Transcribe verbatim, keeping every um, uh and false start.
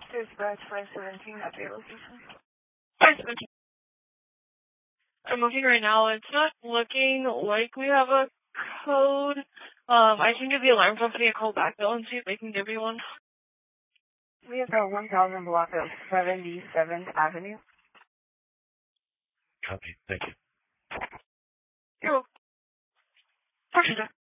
Dispatch five seventeen at your location. five seventeen. I'm looking right now. It's not looking like we have a code. Um, I can give the alarm company a call back though and see if they can give you one. We have a one thousand block of seventy-seventh Avenue. Copy. Thank you. You're welcome. Talk to you, Doc.